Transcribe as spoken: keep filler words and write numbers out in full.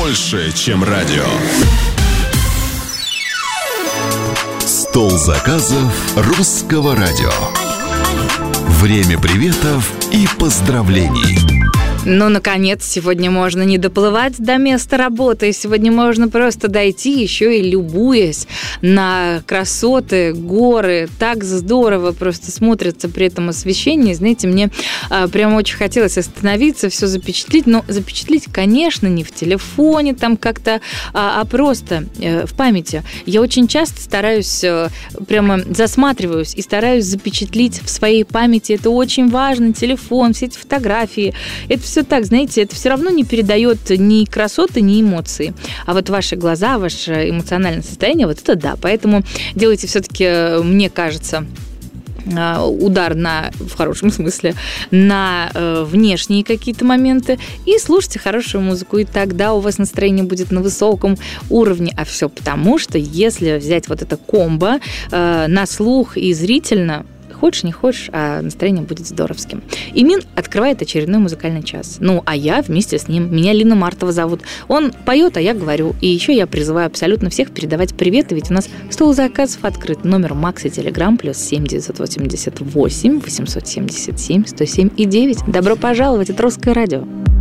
больше, чем радио. Стол заказов Русского радио. Время приветов и поздравлений. Ну, наконец, сегодня можно не доплывать до места работы. Сегодня можно просто дойти, еще и любуясь на красоты, горы. Так здорово просто смотрится при этом освещение. Знаете, мне а, прямо очень хотелось остановиться, все запечатлеть. Но запечатлеть, конечно, не в телефоне там как-то, а, а просто э, в памяти. Я очень часто стараюсь, э, прямо засматриваюсь и стараюсь запечатлеть в своей памяти. Это очень важно. Телефон, все эти фотографии. Это все так, знаете, это все равно не передает ни красоты, ни эмоции. А вот ваши глаза, ваше эмоциональное состояние, вот это да. Поэтому делайте все-таки, мне кажется, удар на, в хорошем смысле, на э, внешние какие-то моменты и слушайте хорошую музыку, и тогда у вас настроение будет на высоком уровне. А все потому, что если взять вот это комбо э, на слух и зрительно, хочешь, не хочешь, а настроение будет здоровским. И Мин открывает очередной музыкальный час. Ну, а я вместе с ним. Меня Лина Мартова зовут. Он поет, а я говорю. И еще я призываю абсолютно всех передавать приветы, ведь у нас стол заказов открыт. Номер Макс и Телеграм плюс семь девятьсот восемьдесят восемь восемьсот семьдесят семь сто семь и девять. Добро пожаловать, это Русское радио.